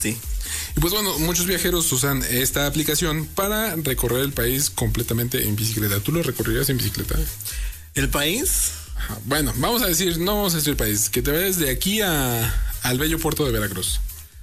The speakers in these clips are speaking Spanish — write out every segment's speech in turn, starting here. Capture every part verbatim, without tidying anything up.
Sí. Y pues bueno, muchos viajeros usan esta aplicación para recorrer el país completamente en bicicleta. ¿Tú lo recorrerías en bicicleta? ¿El país? Ajá. Bueno, vamos a decir, no vamos a decir el país, que te vayas de aquí a, al bello puerto de Veracruz.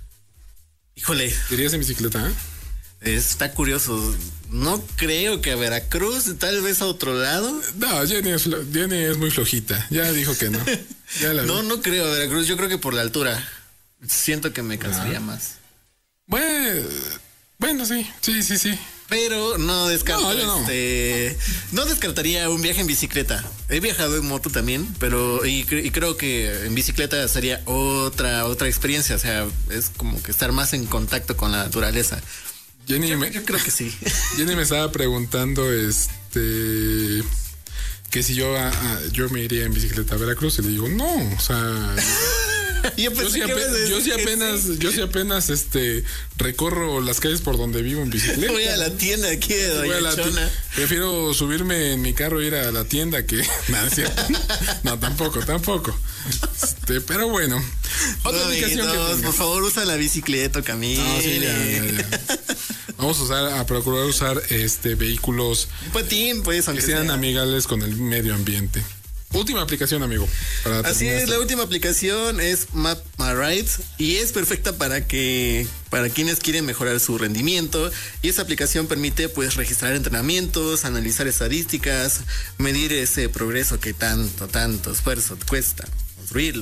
Híjole. ¿Irías en bicicleta? ¿Eh? Está curioso. No creo que a Veracruz, tal vez a otro lado. No, Jenny es, Jenny es muy flojita. Ya dijo que no. Ya la no, vi. no creo a Veracruz. Yo creo que por la altura. Siento que me cansaría ah. más. Bueno, bueno, sí, sí, sí, sí. Pero no descarto, no, yo no. este, no descartaría un viaje en bicicleta. He viajado en moto también, pero y, y creo que en bicicleta sería otra otra experiencia. O sea, es como que estar más en contacto con la naturaleza. Jenny, yo, me, yo creo que sí. Jenny me estaba preguntando, este, que si yo a, a, yo me iría en bicicleta a Veracruz y le digo no, o sea. Yo, yo sí, apenas, yo sí apenas, sí. yo sí apenas, este, recorro las calles por donde vivo en bicicleta. Voy a la tienda aquí de Doña Chona. Prefiero subirme en mi carro e ir a la tienda que nada, ¿cierto? No, tampoco, tampoco. Este, pero bueno. Otra no, aplicación amiguitos, que por favor usa la bicicleta, Camille. No, sí, ya, ya, ya. Vamos a usar, a procurar usar este vehículos Patín, pues, que sean sea. amigables con el medio ambiente. Última aplicación, amigo. Para Así es, esta. La última aplicación es Map My Rides y es perfecta para que para quienes quieren mejorar su rendimiento, y esa aplicación permite pues registrar entrenamientos, analizar estadísticas, medir ese progreso que tanto tanto esfuerzo cuesta construirlo.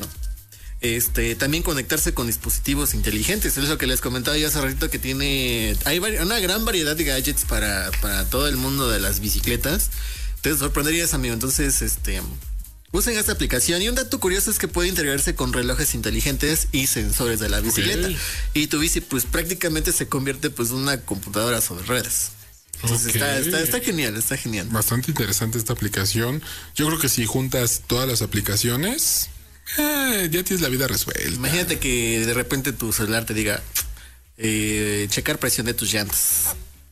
Este, también conectarse con dispositivos inteligentes, es lo que les comentaba yo hace ratito, que tiene hay una gran variedad de gadgets para para todo el mundo de las bicicletas. Te sorprenderías, amigo. Entonces, este usen esta aplicación, y un dato curioso es que puede integrarse con relojes inteligentes y sensores de la bicicleta. Okay. Y tu bici pues prácticamente se convierte pues en una computadora sobre ruedas. Entonces okay. está, está, está genial, está genial. Bastante interesante esta aplicación. Yo creo que si juntas todas las aplicaciones, eh, ya tienes la vida resuelta. Imagínate que de repente tu celular te diga eh, checar presión de tus llantas.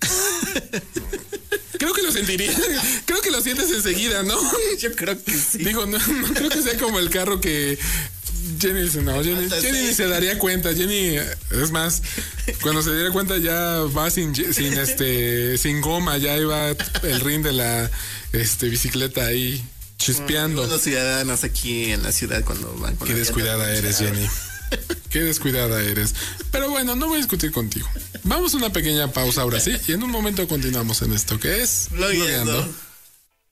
Creo que lo sentiría. Creo que lo sientes enseguida, ¿no? Yo creo que sí. Digo, no, no creo que sea como el carro que Jenny dice, no, Jenny, Jenny se daría cuenta. Jenny, es más, cuando se diera cuenta ya va sin, sin este, sin goma, ya iba el rin de la este bicicleta ahí chispeando. Los ciudadanos aquí en la ciudad cuando van con Qué descuidada eres, Jenny. Qué descuidada eres. Pero bueno, no voy a discutir contigo. Vamos a una pequeña pausa ahora sí, y en un momento continuamos en esto que es Blogueando.